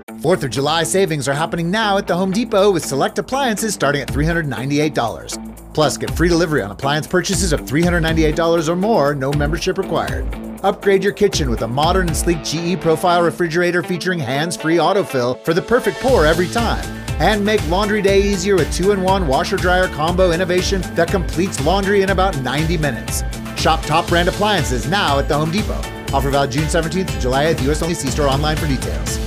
4th of July savings are happening now at the Home Depot with select appliances starting at $398. Plus, get free delivery on appliance purchases of $398 or more, no membership required. Upgrade your kitchen with a modern and sleek GE Profile refrigerator featuring hands-free autofill for the perfect pour every time. And make laundry day easier with 2-in-1 washer-dryer combo innovation that completes laundry in about 90 minutes. Shop top brand appliances now at the Home Depot. Offer valid June 17th to July 8th, US only. See store online for details.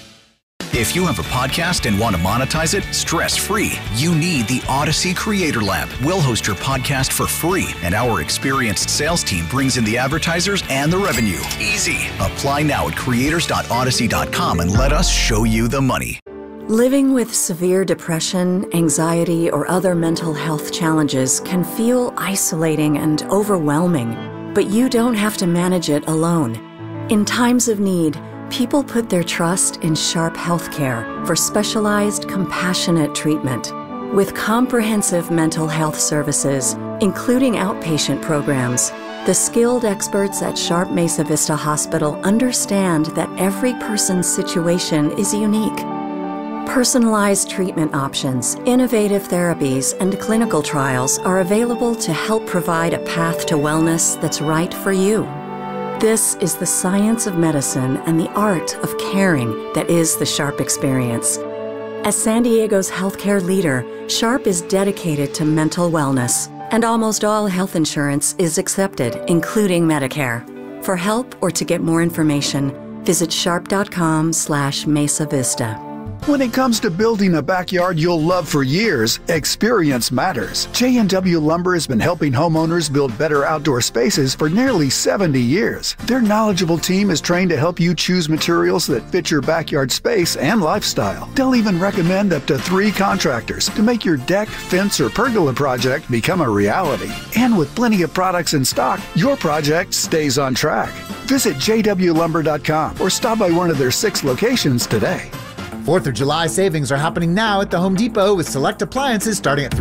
If you have a podcast and want to monetize it stress-free, you need the Odyssey Creator Lab. We'll host your podcast for free, and our experienced sales team brings in the advertisers and the revenue. Easy. Apply now at creators.odyssey.com and let us show you the money. Living with severe depression, anxiety, or other mental health challenges can feel isolating and overwhelming, but you don't have to manage it alone. In times of need, people put their trust in Sharp Healthcare for specialized, compassionate treatment. With comprehensive mental health services, including outpatient programs, the skilled experts at Sharp Mesa Vista Hospital understand that every person's situation is unique. Personalized treatment options, innovative therapies, and clinical trials are available to help provide a path to wellness that's right for you. This is the science of medicine and the art of caring that is the Sharp experience. As San Diego's healthcare leader, Sharp is dedicated to mental wellness, and almost all health insurance is accepted, including Medicare. For help or to get more information, visit sharp.com/Mesa Vista. When it comes to building a backyard you'll love for years, experience matters. J&W Lumber has been helping homeowners build better outdoor spaces for nearly 70 years. Their knowledgeable team is trained to help you choose materials that fit your backyard space and lifestyle. They'll even recommend up to 3 contractors to make your deck, fence, or pergola project become a reality. And with plenty of products in stock, your project stays on track. Visit jwlumber.com or stop by one of their 6 locations today. 4th of July savings are happening now at the Home Depot with select appliances starting at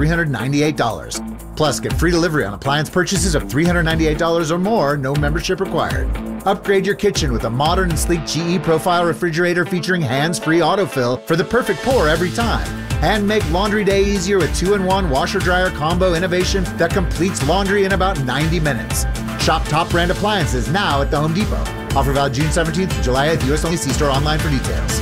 $398. Plus, get free delivery on appliance purchases of $398 or more, no membership required. Upgrade your kitchen with a modern and sleek GE Profile refrigerator featuring hands-free autofill for the perfect pour every time. And make laundry day easier with 2-in-1 washer-dryer combo innovation that completes laundry in about 90 minutes. Shop top brand appliances now at the Home Depot. Offer valid June 17th to July 8th, US only. See store online for details.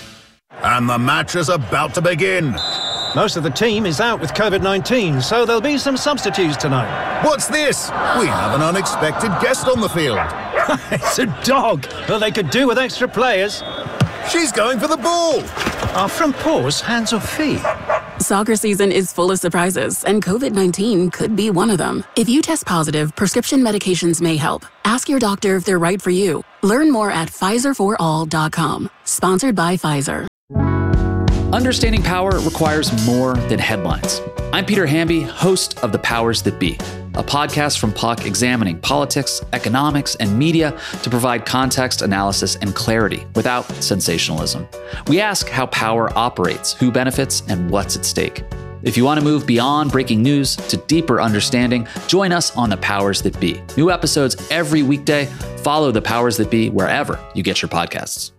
And the match is about to begin. Most of the team is out with COVID-19, so there'll be some substitutes tonight. What's this? We have an unexpected guest on the field. It's a dog. Well, they could do with extra players. She's going for the ball. Are front paws hands or feet? Soccer season is full of surprises, and COVID-19 could be one of them. If you test positive, prescription medications may help. Ask your doctor if they're right for you. Learn more at PfizerForAll.com. Sponsored by Pfizer. Understanding power requires more than headlines. I'm Peter Hamby, host of The Powers That Be, a podcast from Puck examining politics, economics, and media to provide context, analysis, and clarity without sensationalism. We ask how power operates, who benefits, and what's at stake. If you want to move beyond breaking news to deeper understanding, join us on The Powers That Be. New episodes every weekday. Follow The Powers That Be wherever you get your podcasts.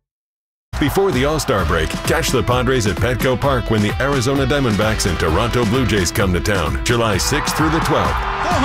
Before the All-Star break, catch the Padres at Petco Park when the Arizona Diamondbacks and Toronto Blue Jays come to town, July 6th through the 12th.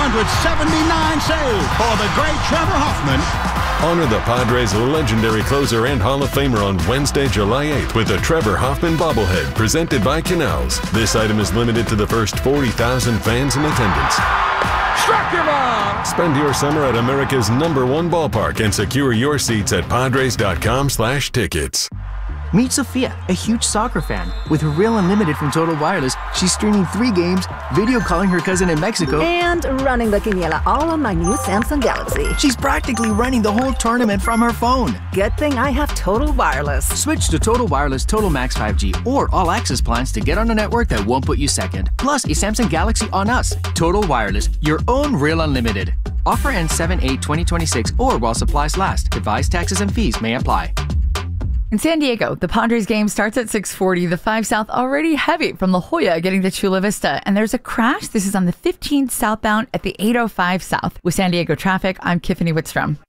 479 saves for the great Trevor Hoffman. Honor the Padres' legendary closer and Hall of Famer on Wednesday, July 8th with the Trevor Hoffman bobblehead presented by Canals. This item is limited to the first 40,000 fans in attendance. Struck him out! Spend your summer at America's #1 ballpark and secure your seats at padres.com/tickets. Meet Sophia, a huge soccer fan. With her Real Unlimited from Total Wireless, she's streaming 3 games, video calling her cousin in Mexico, and running the quiniela all on my new Samsung Galaxy. She's practically running the whole tournament from her phone. Good thing I have Total Wireless. Switch to Total Wireless Total Max 5G or All Access plans to get on a network that won't put you second. Plus a Samsung Galaxy on us. Total Wireless, your own Real Unlimited. Offer ends 7/8/2026 or while supplies last. Device taxes and fees may apply. In San Diego, the Padres game starts at 6:40. The 5 South already heavy from La Jolla getting to Chula Vista. And there's a crash. This is on the 15th southbound at the 805 South. With San Diego traffic, I'm Tiffany Whitstrom.